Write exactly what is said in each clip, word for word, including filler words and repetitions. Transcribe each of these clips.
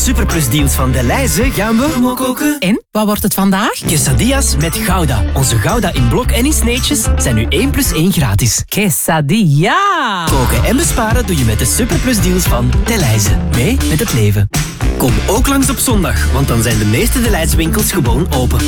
Superplus deals van Delhaize gaan we mokoken. En, wat wordt het vandaag? Quesadillas met Gouda. Onze Gouda in blok en in sneetjes zijn nu één plus één gratis. Quesadilla! Koken en besparen doe je met de Superplus deals van Delhaize. Mee met het leven. Kom ook langs op zondag, want dan zijn de meeste Delhaize winkels gewoon open.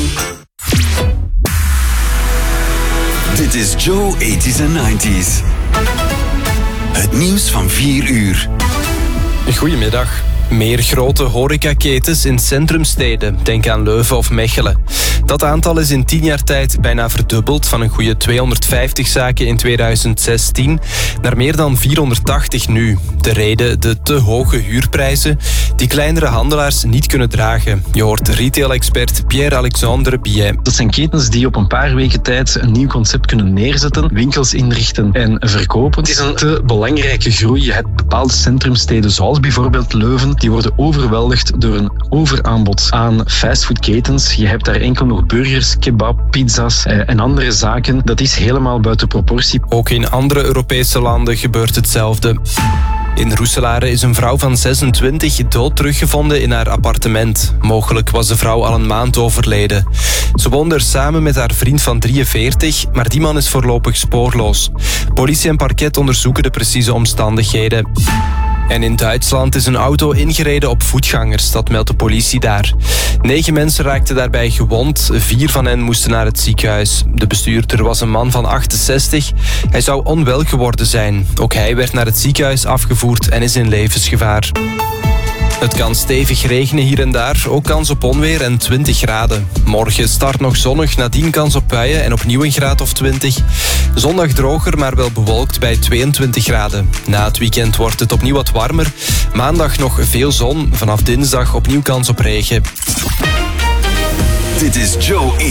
Dit is Joe eighties en nineties. Het nieuws van vier uur. Goedemiddag. Meer grote horecaketens in centrumsteden. Denk aan Leuven of Mechelen. Dat aantal is in tien jaar tijd bijna verdubbeld, van een goede tweehonderdvijftig zaken in tweeduizend zestien naar meer dan vierhonderdtachtig nu. De reden: de te hoge huurprijzen die kleinere handelaars niet kunnen dragen. Je hoort retail-expert Pierre-Alexandre Billet. Dat zijn ketens die op een paar weken tijd een nieuw concept kunnen neerzetten, winkels inrichten en verkopen. Het is een te belangrijke groei. Je hebt bepaalde centrumsteden, zoals bijvoorbeeld Leuven, die worden overweldigd door een overaanbod aan fastfoodketens. Je hebt daar enkel nog burgers, kebab, pizza's eh, en andere zaken. Dat is helemaal buiten proportie. Ook in andere Europese landen gebeurt hetzelfde. In Roeselare is een vrouw van zesentwintig dood teruggevonden in haar appartement. Mogelijk was de vrouw al een maand overleden. Ze woonde er samen met haar vriend van drieënveertig, maar die man is voorlopig spoorloos. Politie en parket onderzoeken de precieze omstandigheden. En in Duitsland is een auto ingereden op voetgangers, dat meldt de politie daar. Negen mensen raakten daarbij gewond, vier van hen moesten naar het ziekenhuis. De bestuurder was een man van achtenzestig. Hij zou onwel geworden zijn. Ook hij werd naar het ziekenhuis afgevoerd en is in levensgevaar. Het kan stevig regenen hier en daar, ook kans op onweer en twintig graden. Morgen start nog zonnig, nadien kans op buien en opnieuw een graad of twintig. Zondag droger, maar wel bewolkt bij tweeëntwintig graden. Na het weekend wordt het opnieuw wat warmer. Maandag nog veel zon, vanaf dinsdag opnieuw kans op regen. Dit is Joe